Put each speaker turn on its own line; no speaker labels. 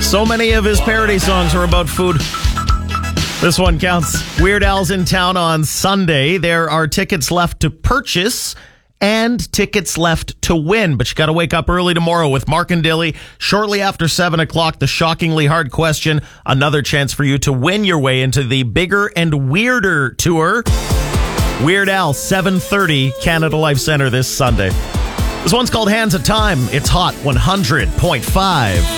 So many of his parody songs are about food. This one counts. Weird Al's in town on Sunday. There are tickets left to purchase and tickets left to win. But you got to wake up early tomorrow with Mark and Dilly. Shortly after 7 o'clock, the shockingly hard question. Another chance for you to win your way into the Bigger and Weirder tour. Weird Al, 7:30, Canada Life Centre this Sunday. This one's called Hands of Time. It's Hot 100.5.